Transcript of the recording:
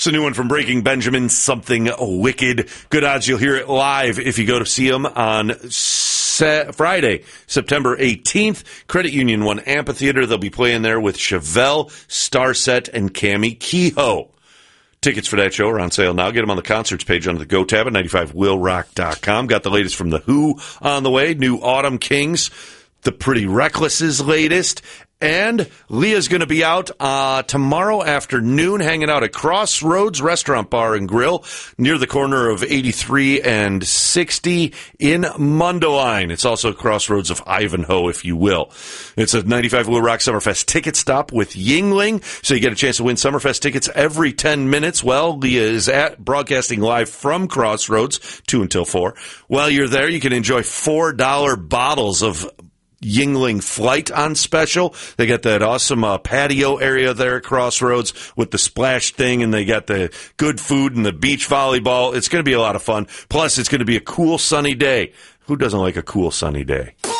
It's a new one from Breaking Benjamin, Something Wicked. Good odds you'll hear it live if you go to see them on Friday, September 18th. Credit Union 1 Amphitheater. They'll be playing there with Chevelle, Starset, and Cammie Kehoe. Tickets for that show are on sale now. Get them on the concerts page under the Go tab at 95willrock.com. Got the latest from The Who on the way. New Autumn Kings. The Pretty Reckless's latest. And Leah's going to be out tomorrow afternoon hanging out at Crossroads Restaurant Bar and Grill near the corner of 83 and 60 in Mundelein. It's also Crossroads of Ivanhoe, if you will. It's a 95 Will Rock Summerfest ticket stop with Yingling, so you get a chance to win Summerfest tickets every 10 minutes. Well, Leah is broadcasting live from Crossroads 2 until 4. While you're there, you can enjoy $4 bottles of Yingling Flight on special. They got that awesome patio area there at Crossroads with the splash thing, and they got the good food and the beach volleyball. It's going to be a lot of fun. Plus, it's going to be a cool, sunny day. Who doesn't like a cool, sunny day?